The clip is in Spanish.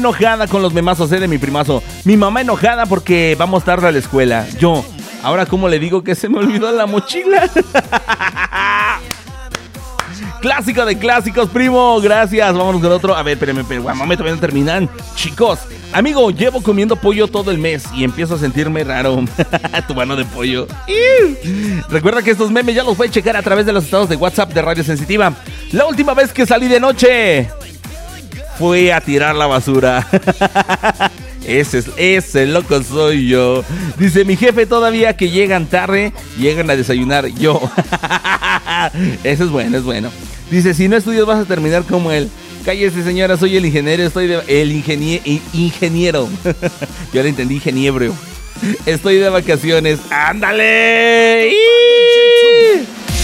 enojada con los memazos de mi primazo. Mi mamá enojada porque vamos tarde a la escuela. Yo, ahora cómo le digo que se me olvidó la mochila. Clásico de clásicos, primo. Gracias. Vámonos con otro. A ver, espérame, mamá, todavía no terminan. Chicos, amigo, llevo comiendo pollo todo el mes y empiezo a sentirme raro. Tu mano de pollo. Recuerda que estos memes ya los puedes checar a través de los estados de WhatsApp de Radio Sensitiva. La última vez que salí de noche fue a tirar la basura. Ese loco soy yo. Dice mi jefe todavía que llegan tarde, llegan a desayunar yo. Eso es bueno, es bueno. Dice, si no estudias vas a terminar como él. Cállese, señora, soy el ingeniero, ingeniero. Yo le entendí ingeniero. Estoy de vacaciones. ¡Ándale!